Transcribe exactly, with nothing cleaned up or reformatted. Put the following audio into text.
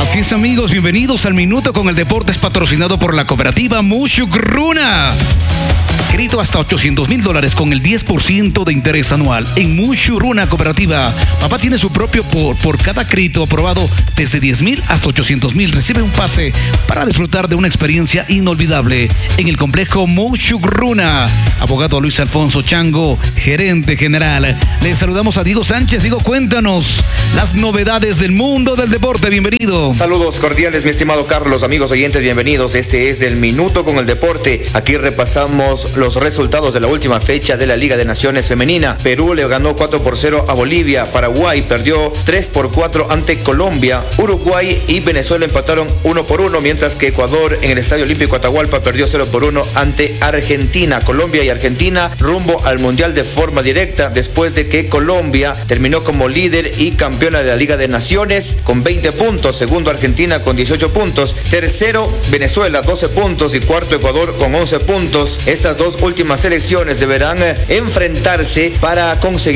Así es, amigos, bienvenidos al Minuto con el Deportes, patrocinado por la cooperativa Mushuruna. Crédito hasta ochocientos mil dólares con el diez por ciento de interés anual. En Mushuruna Cooperativa, papá tiene su propio por, por cada crédito aprobado desde diez mil hasta ochocientos mil. Recibe un pase para disfrutar de una experiencia inolvidable en el complejo Mushuruna. Abogado Luis Alfonso Chango, gerente general. Le saludamos a Diego Sánchez. Diego, cuéntanos las novedades del mundo del deporte. Bienvenido. Saludos cordiales, mi estimado Carlos, amigos oyentes, bienvenidos. Este es el Minuto con el Deporte. Aquí repasamos los resultados de la última fecha de la Liga de Naciones Femenina. Perú le ganó cuatro por cero a Bolivia. Paraguay perdió tres por cuatro ante Colombia. Uruguay y Venezuela empataron uno por uno, mientras que Ecuador en el Estadio Olímpico Atahualpa perdió cero por uno ante Argentina. Colombia y Argentina rumbo al Mundial de forma directa, después de que Colombia terminó como líder y campeona de la Liga de Naciones con veinte puntos. Segundo, Argentina con dieciocho puntos. Tercero, Venezuela, doce puntos. Y cuarto, Ecuador con once puntos. Estas dos últimas selecciones deberán enfrentarse para conseguir